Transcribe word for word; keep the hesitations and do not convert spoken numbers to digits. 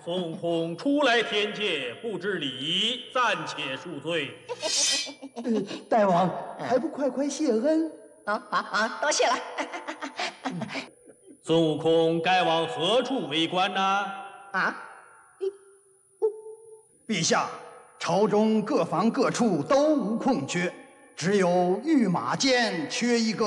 孙悟空初来天界，不知礼仪，暂且恕罪。 呃、大王还不快快谢恩？ 啊啊啊！多谢了。 孙悟空该往何处为官呢？ 啊？ 陛下，朝中各房各处都无空缺，只有御马监缺一个。